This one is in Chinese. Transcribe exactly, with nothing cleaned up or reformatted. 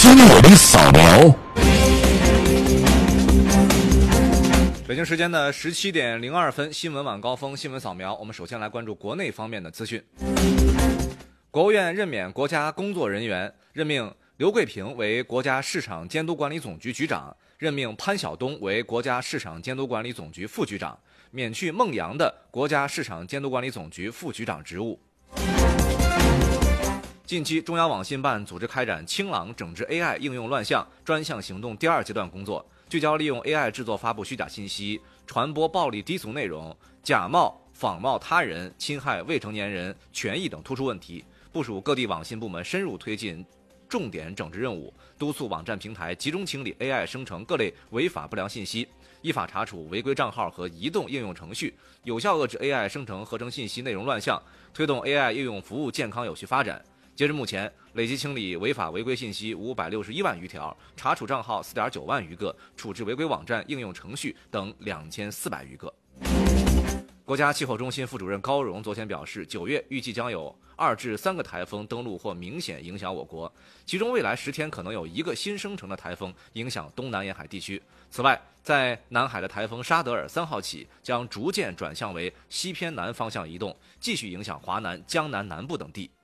新闻扫描。 北京时间的十七点零二分，新闻晚高峰新闻扫描。我们首先来关注国内方面的资讯。国务院任免国家工作人员，任命刘桂平为国家市场监督管理总局局长，任命潘晓东为国家市场监督管理总局副局长，免去孟阳的国家市场监督管理总局副局长职务。近期，中央网信办组织开展清朗整治 A I 应用乱象专项行动第二阶段工作，聚焦利用 A I 制作发布虚假信息、传播暴力低俗内容、假冒仿冒他人、侵害未成年人权益等突出问题，部署各地网信部门深入推进重点整治任务，督促网站平台集中清理 A I 生成各类违法不良信息，依法查处违规账号和移动应用程序，有效遏制 A I 生成合成信息内容乱象，推动 A I 应用服务健康有序发展。截至目前，累计清理违法违规信息五百六十一万余条，查处账号四点九万余个，处置违规网站、应用程序等两千四百余个。国家气候中心副主任高荣昨天表示，九月预计将有二至三个台风登陆或明显影响我国，其中未来十天可能有一个新生成的台风影响东南沿海地区。此外，在南海的台风沙德尔三号起将逐渐转向为西偏南方向移动，继续影响华南、江南南部等地。